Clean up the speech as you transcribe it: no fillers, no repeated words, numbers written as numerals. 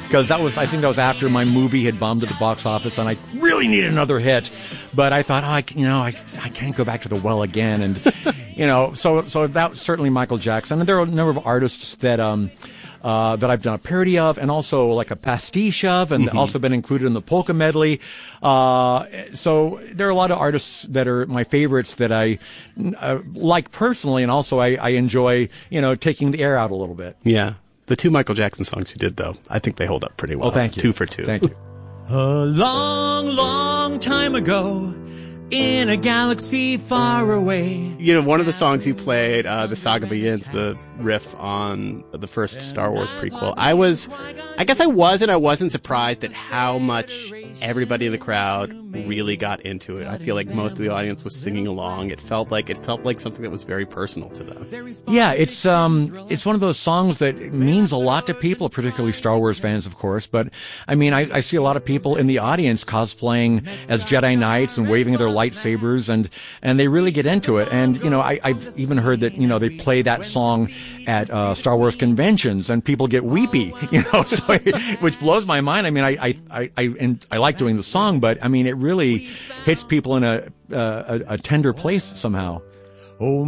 because I think that was after my movie had bombed at the box office, and I really needed another hit. But I thought, I can't go back to the well again, and so that was certainly Michael Jackson. And there are a number of artists that I've done a parody of, and also like a pastiche of, and also been included in the polka medley. So there are a lot of artists that are my favorites that I like personally, and also I enjoy, taking the air out a little bit. Yeah. The 2 Michael Jackson songs you did, though, I think they hold up pretty well. Oh, thank you. 2 for 2. Thank you. A long, long time ago, in a galaxy far away. One of the songs you played, The Saga Begins, the riff on the first Star Wars prequel. I guess I wasn't surprised at how much everybody in the crowd really got into it. I feel like most of the audience was singing along. It felt like something that was very personal to them. Yeah, it's one of those songs that means a lot to people, particularly Star Wars fans, of course. But I mean, I see a lot of people in the audience cosplaying as Jedi Knights and waving their lightsabers, and they really get into it. And I've even heard that they play that song at Star Wars conventions, and people get weepy, so which blows my mind. I mean, I like doing the song, but I mean, it really hits people in a tender place somehow. Oh,